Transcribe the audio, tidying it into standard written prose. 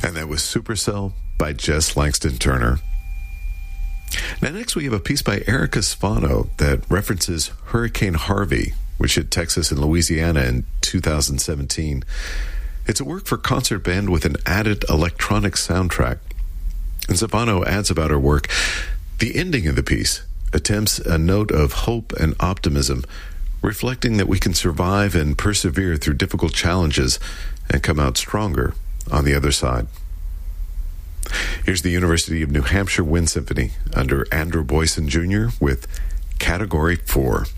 And that was Supercell by Jess Langston Turner. Now next we have a piece by Erica Sfano that references Hurricane Harvey, which hit Texas and Louisiana in 2017. It's a work for concert band with an added electronic soundtrack. And Sfano adds about her work, the ending of the piece attempts a note of hope and optimism, reflecting that we can survive and persevere through difficult challenges and come out stronger on the other side. Here's the University of New Hampshire Wind Symphony under Andrew Boyson Jr. with Category 4.